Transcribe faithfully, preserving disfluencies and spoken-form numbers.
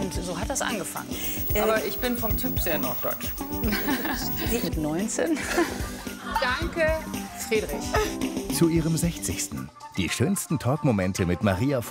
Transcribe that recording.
Und so hat das angefangen. Aber ich bin vom Typ sehr norddeutsch. Mit neunzehn. Danke, Friedrich. Zu ihrem sechzigsten Die schönsten Talkmomente mit Maria